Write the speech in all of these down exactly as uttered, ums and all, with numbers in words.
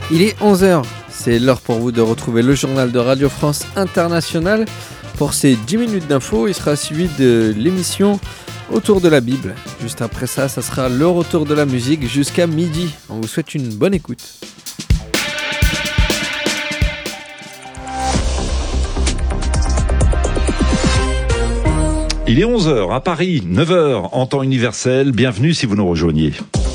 Il est onze heures, c'est l'heure pour vous de retrouver le journal de Radio France Internationale. Pour ces dix minutes d'infos, il sera suivi de l'émission Autour de la Bible. Juste après ça, ça sera le retour de la musique jusqu'à midi. On vous souhaite une bonne écoute. Il est onze heures à Paris, neuf heures en temps universel. Bienvenue si vous nous rejoignez.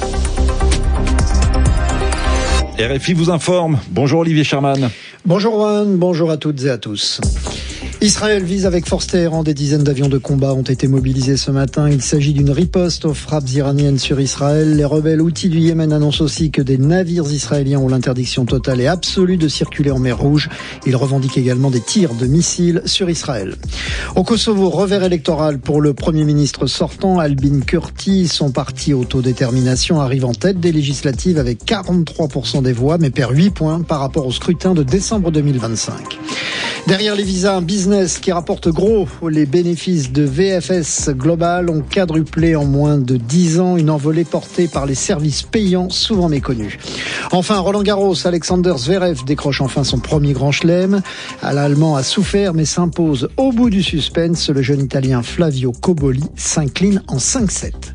R F I vous informe. Bonjour Olivier Sherman. Bonjour Juan, bonjour à toutes et à tous. Israël vise avec force Téhéran. Des dizaines d'avions de combat ont été mobilisés ce matin. Il s'agit d'une riposte aux frappes iraniennes sur Israël. Les rebelles houthis du Yémen annoncent aussi que des navires israéliens ont l'interdiction totale et absolue de circuler en mer Rouge. Ils revendiquent également des tirs de missiles sur Israël. Au Kosovo, revers électoral pour le Premier ministre sortant, Albin Kurti. Son parti Autodétermination arrive en tête des législatives avec quarante-trois pour cent des voix, mais perd huit points par rapport au scrutin de décembre deux mille vingt-cinq. Derrière les visas, un business qui rapporte gros. Les bénéfices de V F S Global ont quadruplé en moins de dix ans, une envolée portée par les services payants souvent méconnus. Enfin, Roland Garros, Alexander Zverev décroche enfin son premier grand chelem. L'Allemand a souffert mais s'impose au bout du suspense. Le jeune Italien Flavio Cobolli s'incline en cinq sept.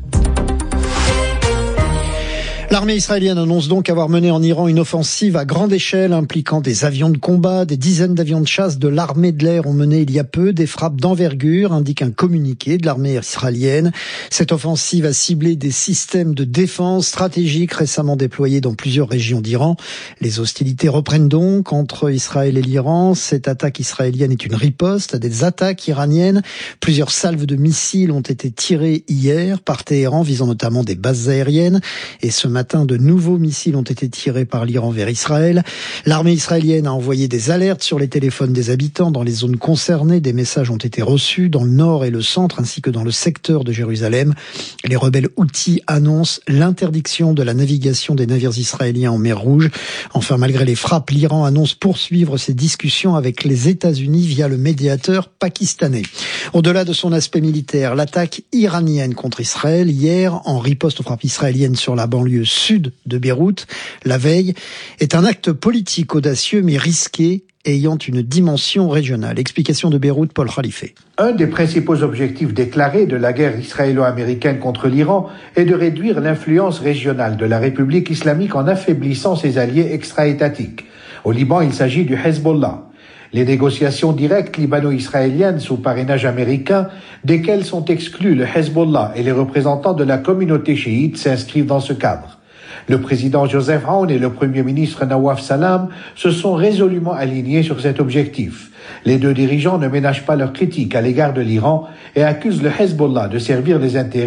L'armée israélienne annonce donc avoir mené en Iran une offensive à grande échelle impliquant des avions de combat. Des dizaines d'avions de chasse de l'armée de l'air ont mené il y a peu des frappes d'envergure, indique un communiqué de l'armée israélienne. Cette offensive a ciblé des systèmes de défense stratégiques récemment déployés dans plusieurs régions d'Iran. Les hostilités reprennent donc entre Israël et l'Iran. Cette attaque israélienne est une riposte à des attaques iraniennes. Plusieurs salves de missiles ont été tirées hier par Téhéran, visant notamment des bases aériennes. Et ce matin, de nouveaux missiles ont été tirés par l'Iran vers Israël. L'armée israélienne a envoyé des alertes sur les téléphones des habitants dans les zones concernées. Des messages ont été reçus dans le nord et le centre, ainsi que dans le secteur de Jérusalem. Les rebelles houthis annoncent l'interdiction de la navigation des navires israéliens en mer Rouge. Enfin, malgré les frappes, l'Iran annonce poursuivre ses discussions avec les États-Unis via le médiateur pakistanais. Au-delà de son aspect militaire, l'attaque iranienne contre Israël hier, en riposte aux frappes israéliennes sur la banlieue sud de Beyrouth, la veille, est un acte politique audacieux mais risqué, ayant une dimension régionale. Explication de Beyrouth, Paul Khalife. Un des principaux objectifs déclarés de la guerre israélo-américaine contre l'Iran est de réduire l'influence régionale de la République islamique en affaiblissant ses alliés extra-étatiques. Au Liban, il s'agit du Hezbollah. Les négociations directes libano-israéliennes sous parrainage américain, desquelles sont exclus le Hezbollah et les représentants de la communauté chiite, s'inscrivent dans ce cadre. Le président Joseph Aoun et le premier ministre Nawaf Salam se sont résolument alignés sur cet objectif. Les deux dirigeants ne ménagent pas leurs critiques à l'égard de l'Iran et accusent le Hezbollah de servir les intérêts